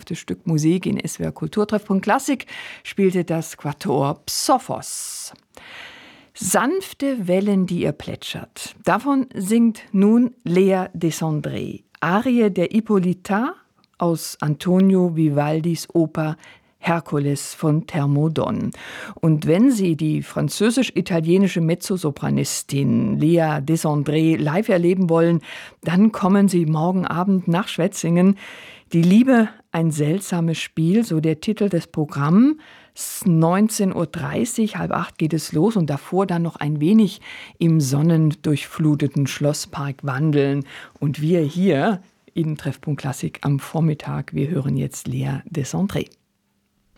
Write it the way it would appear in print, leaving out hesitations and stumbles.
12. Stück Musik in SWR Kulturtreffpunkt Klassik spielte das Quatuor Psophos. Sanfte Wellen, die ihr plätschert. Davon singt nun Lea Desandré, Arie der Hippolyta aus Antonio Vivaldis Oper Herkules von Thermodon. Und wenn Sie die französisch-italienische Mezzosopranistin Lea Desandré live erleben wollen, dann kommen Sie morgen Abend nach Schwetzingen. Die Liebe, ein seltsames Spiel, so der Titel des Programms. 19:30 Uhr, 7:30 geht es los und davor dann noch ein wenig im sonnendurchfluteten Schlosspark wandeln. Und wir hier in Treffpunkt Klassik am Vormittag, wir hören jetzt Lea Desandré.